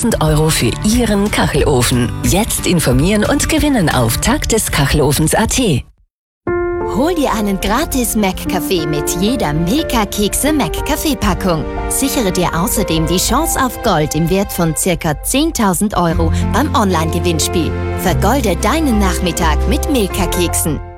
1000 € für Ihren Kachelofen. Jetzt informieren und gewinnen auf tagdeskachelofens.at. Hol dir einen gratis Mac-Kaffee mit jeder Milka-Kekse Mac-Kaffee-Packung. Sichere dir außerdem die Chance auf Gold im Wert von ca. 10.000 € beim Online-Gewinnspiel. Vergolde deinen Nachmittag mit Milka-Keksen.